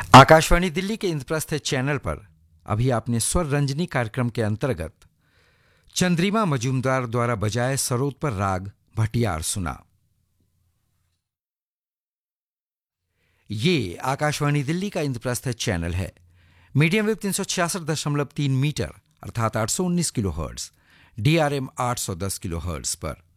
आकाशवाणी दिल्ली के इंद्रप्रस्थ चैनल पर अभी आपने स्वर रंजनी कार्यक्रम के अंतर्गत चंद्रिमा मजूमदार द्वारा बजाए सरोद पर राग भटियार सुना। ये आकाशवाणी दिल्ली का इंद्रप्रस्थ चैनल है। मीडियम वेव 366.3 मीटर अर्थात 819 kilo hertz, DRM 810 kilo hertz पर